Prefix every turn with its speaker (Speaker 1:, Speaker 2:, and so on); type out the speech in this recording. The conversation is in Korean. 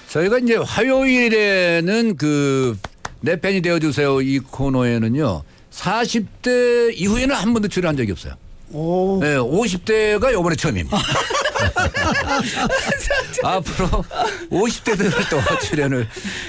Speaker 1: 저희가 이제 화요일에는 그 내 팬이 되어주세요 이 코너에는요 40대 이후에는 한 번도 출연한 적이 없어요.
Speaker 2: 오.
Speaker 1: 네, 50대가 이번에 처음입니다. 앞으로 50대들을 또 출연을